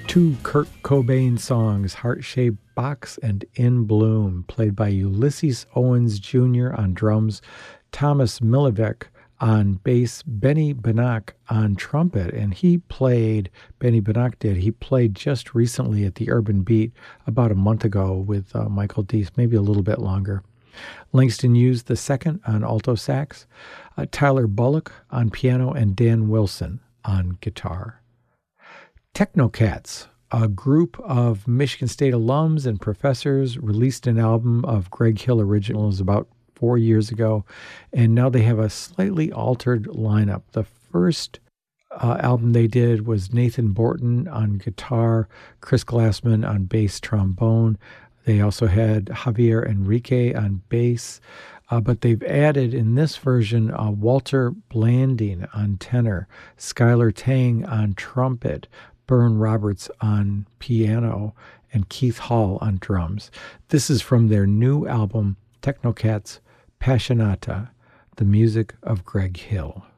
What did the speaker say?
Two Kurt Cobain songs, Heart-Shaped Box and In Bloom, played by Ulysses Owens Jr. on drums, Thomas Milivek on bass, Benny Banach on trumpet, and Benny Banach did, he played just recently at the Urban Beat about a month ago with Michael Deese, maybe a little bit longer. Langston Hughes II on alto sax, Tyler Bullock on piano, and Dan Wilson on guitar. Technocats, a group of Michigan State alums and professors, released an album of Greg Hill originals about 4 years ago, and now they have a slightly altered lineup. The first album they did was Nathan Borton on guitar, Chris Glassman on bass trombone. They also had Javier Enrique on bass, but they've added in this version Walter Blanding on tenor, Skylar Tang on trumpet, Bern Roberts on piano, and Keith Hall on drums. This is from their new album, Technocats Passionata, the music of Greg Hill.